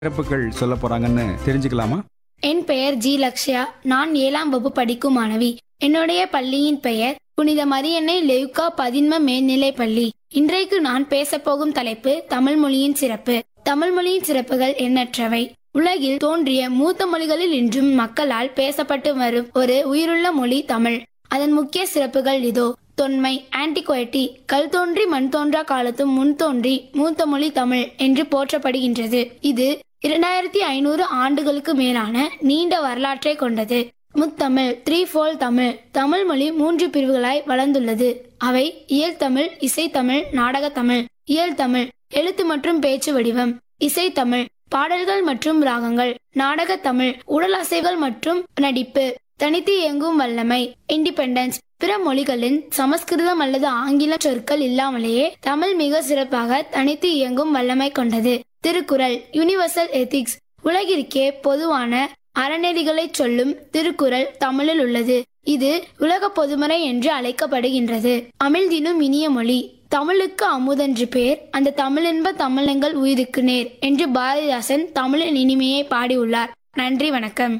சிறப்புகள் சொல்ல போறாங்கன்னு தெரிஞ்சுக்கலாமா? என் பெயர் ஜி லக்ஷ்யா. நான் 7ஆம் வகுப்பு படிக்கும் மாணவி. என்னுடைய பள்ளியின் பெயர் புனித மரியன்னை லெயுக்கா பதின்ம மேல்நிலைப் பள்ளி. இன்றைக்கு நான் பேசப்போகும் தலைப்பு தமிழ் மொழியின் சிறப்பு. தமிழ் மொழியின் சிறப்புகள் எண்ணற்றவை. உலகில் தோன்றிய மூத்த மொழிகளில் இன்றும் மக்களால் பேசப்பட்டு வரும் ஒரு உயிருள்ள மொழி தமிழ். அதன் முக்கிய சிறப்புகள் இதோ. தொன்மை ஆன்டிகுவைட்டி, கல் தோன்றி மண் தோன்றா காலத்தும் முன் தோன்றி மூத்த மொழி தமிழ் என்று போற்றப்படுகின்றது. இது 2500 ஆண்டுகளுக்கு மேலான நீண்ட வரலாற்றை கொண்டது. முத்தமிழ், த்ரீஃபோல்ட் தமிழ். தமிழ் மொழி 3 பிரிவுகளாய் வளர்ந்துள்ளது. அவை இயல்தமிழ், இசைத்தமிழ், நாடகத்தமிழ். இயல்தமிழ் எழுத்து மற்றும் பேச்சு வடிவம். இசைத்தமிழ் பாடல்கள் மற்றும் ராகங்கள். நாடகத்தமிழ் உடல் அசைவுகள் மற்றும் நடிப்பு. தனித்து இயங்கும் வல்லமை இண்டிபெண்டன்ஸ். பிற மொழிகளின் சமஸ்கிருதம் அல்லது ஆங்கில சொற்கள் இல்லாமலேயே தமிழ் மிக சிறப்பாக தனித்து இயங்கும் வல்லமை கொண்டது. Thirukkural universal ethics. உலகிற்கே பொதுவான அறநெறிகளை சொல்லும் திருக்குறள் தமிழில் உள்ளது. இது உலக பொதுமறை என்று அழைக்கப்படுகின்றது. அமிழ்தினும் இனிய மொழி. தமிழுக்கு அமுதென்று பேர், அந்த தமிழென்ப தமிழெங்கள் உயிருக்கு நேர் என்று பாரதிதாசன் தமிழின் இனிமையை பாடியுள்ளார். நன்றி, வணக்கம்.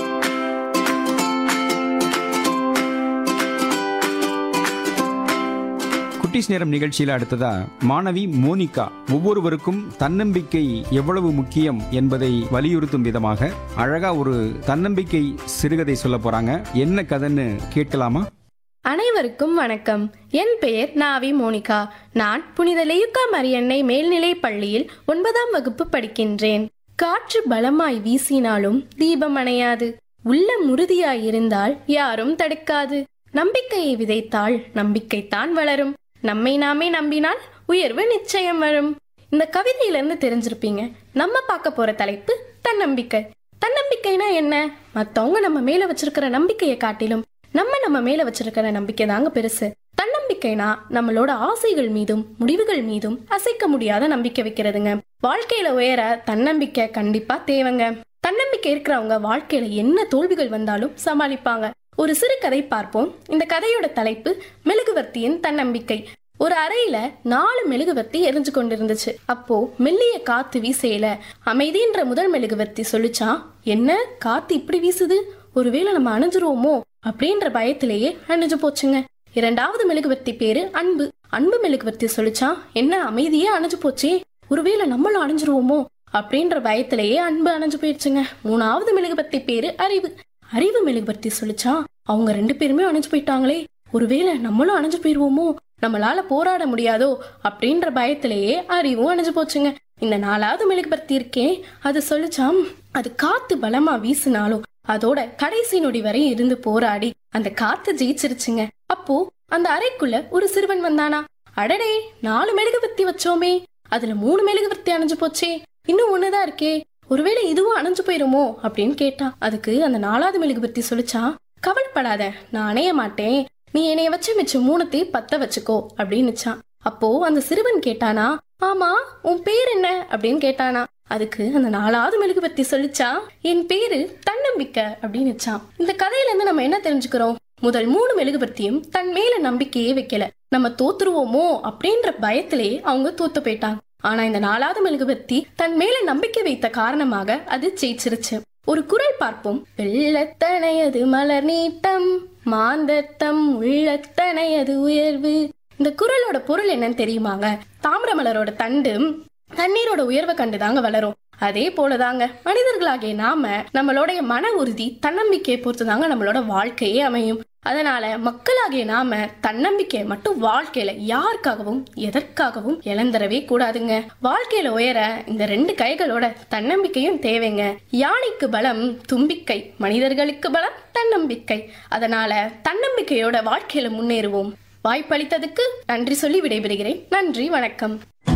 குட்டீஸ் நேரம் நிகழ்ச்சியில் அடுத்ததா மாணவி மோனிகா ஒவ்வொருவருக்கும் தன்னம்பிக்கை எவ்வளவு முக்கியம் என்பதை வலியுறுத்தும் விதமாக அழகா ஒரு தன்னம்பிக்கை சிறுகதை சொல்ல போறாங்க. என்ன கதைன்னு கேட்கலாமா? அனைவருக்கும் வணக்கம். என் பெயர் நாவி மோனிகா. நான் புனித லெயுக்கா மரியன்னை மேல்நிலைப் பள்ளியில் 9ஆம் வகுப்பு படிக்கின்றேன். காற்று பலமாய் வீசினாலும் தீபம் அணையாது. உள்ளம் உறுதியாய் இருந்தால் யாரும் தடுக்காது. நம்பிக்கையை விதைத்தால் நம்பிக்கைத்தான் வளரும். நம்மை நாமே நம்பினால் உயர்வு நிச்சயம் வரும். இந்த கவிதையிலிருந்து தெரிஞ்சிருப்பீங்க, நம்ம பார்க்க போற தலைப்பு தன்னம்பிக்கை. தன்னம்பிக்கைனா என்ன? மத்தவங்க நம்ம மேல வச்சிருக்கிற நம்பிக்கையை காட்டிலும் நம்ம மேல வச்சிருக்கிற நம்பிக்கை தாங்க பெருசு. தன்னம்பிக்கைனா நம்மளோட ஆசைகள் மீதும் முடிவுகள் மீதும் அசைக்க முடியாத நம்பிக்கை வைக்கிறதுங்க. வாழ்க்கையில உயர தன்னம்பிக்கை கண்டிப்பா தேவைங்க. தன்னம்பிக்கை இருக்கிறவங்க வாழ்க்கையில என்ன தோல்விகள் வந்தாலும் சமாளிப்பாங்க. ஒரு சிறு கதை பார்ப்போம். இந்த கதையோட தலைப்பு மெழுகுவர்த்தியின் தன்னம்பிக்கை. ஒரு அறையில 4 மெழுகுவர்த்தி எரிஞ்சு கொண்டிருந்துச்சு. அப்போ மெல்லிய காத்து வீசையில அமைதின்ற முதல் மெழுகுவர்த்தி சொல்லிச்சான், என்ன காத்து இப்படி வீசுது, ஒருவேளை நம்ம அணைஞ்சிருவோமோ அப்படின்ற பயத்திலேயே அணைஞ்சு போச்சுங்க. 2வது மெழுகுவர்த்தி பேரு அன்பு. அன்பு மெழுகுவர்த்தி சொல்லிச்சான், என்ன அமைதியே அணைஞ்சு போச்சே, ஒருவேளை நம்மளும் அணைஞ்சிருவோமோ அப்படின்ற பயத்திலேயே அன்பு அணைஞ்சு போயிடுச்சுங்க. 3வது மெழுகுவர்த்தி பேரு அறிவு. அறிவு மெழுகுவர்த்தி சொல்லிச்சான், அவங்க 2 பேருமே அணைஞ்சு போயிட்டாங்களே, ஒருவேளை நம்மளும் அணைஞ்சு போயிருவோமோ, நம்மளால போராட முடியாதோ அப்படின்ற பயத்திலேயே அறிவும் அணைஞ்சு போச்சுங்க. இந்த 4வது மெழுகுவர்த்தி இருக்கே, அது சொல்லிச்சாம், அது காத்து பலமா வீசினாலும் அதோட கடைசி நொடி வரை இருந்து போராடி அந்த காத்து ஜெயிச்சிருச்சுங்க. அப்போ அந்த அறைக்குள்ள ஒரு சிறுவன் வந்தானா. அடடே, 4 மெழுகுவர்த்தி வச்சோமே, அதுல 3 மெழுகுவர்த்தி அணைஞ்சு போச்சே, இன்னும் 1தான் இருக்கே, ஒருவேளை இதுவும் அணைஞ்சு போயிருமோ அப்படின்னு கேட்டான். அதுக்கு அந்த 4வது மெழுகுவர்த்தி சொல்லிச்சான், கவலைப்படாத, நான் அணைய மாட்டேன், நீ என்னைய வச்சு மிச்சம் 3த்தையும் பத்த வச்சுக்கோ அப்படின்னுச்சான். அப்போ அந்த சிறுவன் கேட்டானா, ஆமா உன் பேர் என்ன அப்படின்னு கேட்டானா. அதுக்கு அந்த 4வது மெழுகுவர்த்தி சொல்லிச்சா, என் பேரு தன்னம்பிக்கை அப்படின்னுச்சான். இந்த கதையில இருந்து நம்ம என்ன தெரிஞ்சுக்கிறோம்? முதல் 3 மெழுகுவர்த்தியும் தன் மேல நம்பிக்கையே வைக்கல. நம்ம தோத்துருவோமோ அப்படின்ற பயத்திலேயே அவங்க தோத்து போயிட்டாங்க. ஆனா இந்த 4வது மெழுகுவர்த்தி தன் மேல நம்பிக்கை வைத்த காரணமாக அது ஜெயிச்சிருச்சு. ஒரு குறள் பார்ப்போம். வெள்ளத்தனையது மலர் நீட்டம், மாந்தர்த்தம் உள்ளத்தனையது உயர்வு. இந்த குறளோட பொருள் என்னன்னு தெரியுமாங்க? தாமிர மலரோட தண்டு தண்ணீரோட உயர்வை கண்டுதாங்க வளரும். அதே போலதாங்க மனிதர்களாகிய நாம நம்மளுடைய மன உறுதி தன்னம்பிக்கையை பொறுத்துதாங்க நம்மளோட வாழ்க்கையே அமையும். அதனால மக்களாகிய நாம தன்னம்பிக்கையை மட்டும் வாழ்க்கையில யாருக்காகவும் எதற்காகவும் இழந்துடவே கூடாதுங்க. வாழ்க்கையில உயர இந்த 2 கைகளோட தன்னம்பிக்கையும் தேவைங்க. யானைக்கு பலம் தும்பிக்கை, மனிதர்களுக்கு பலம் தன்னம்பிக்கை. அதனால தன்னம்பிக்கையோட வாழ்க்கையில முன்னேறுவோம். வாய்ப்பளித்ததுக்கு நன்றி சொல்லி விடைபெறுகிறேன். நன்றி, வணக்கம்.